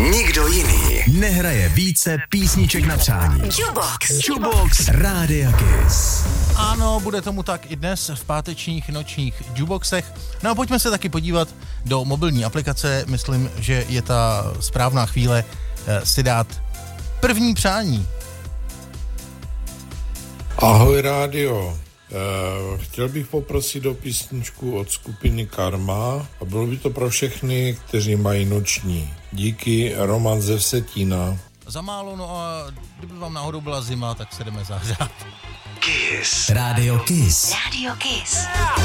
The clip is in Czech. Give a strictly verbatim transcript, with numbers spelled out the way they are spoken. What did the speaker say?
Nikdo jiný nehraje více písniček na přání. Jukebox. Jukebox Rádia Kiss. Ano, bude tomu tak i dnes v pátečních nočních jukeboxech. No a pojďme se taky podívat do mobilní aplikace. Myslím, že je ta správná chvíle si dát první přání. Ahoj rádio. Chtěl bych poprosit o písničku od skupiny Karma a bylo by to pro všechny, kteří mají noční. Díky, Roman ze Vsetína. Za málo, no a kdyby vám náhodou byla zima, tak se jdeme zahřát. Kiss. Rádio Kiss. Radio Kiss.